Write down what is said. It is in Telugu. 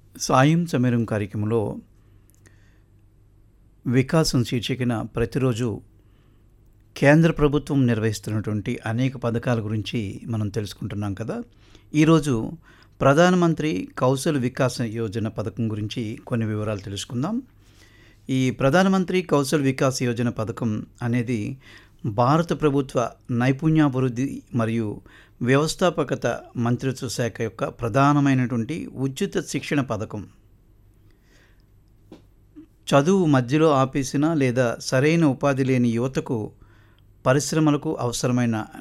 సాయం సమీరం కార్యక్రమంలో వికాసం శీర్షికన ప్రతిరోజు కేంద్ర ప్రభుత్వం నిర్వహిస్తున్నటువంటి అనేక పథకాల గురించి మనం తెలుసుకుంటున్నాం కదా. ఈరోజు ప్రధానమంత్రి కౌశల్ వికాస్ యోజన పథకం గురించి కొన్ని వివరాలు తెలుసుకుందాం. ఈ ప్రధానమంత్రి కౌశల్ వికాస్ యోజన పథకం అనేది భారత ప్రభుత్వ నైపుణ్యాభివృద్ధి మరియు వ్యవస్థాపకత మంత్రిత్వ శాఖ యొక్క ప్రధానమైనటువంటి ఉచిత శిక్షణ పథకం. చదువు మధ్యలో ఆపేసిన లేదా సరైన ఉపాధి లేని యువతకు పరిశ్రమలకు అవసరమైన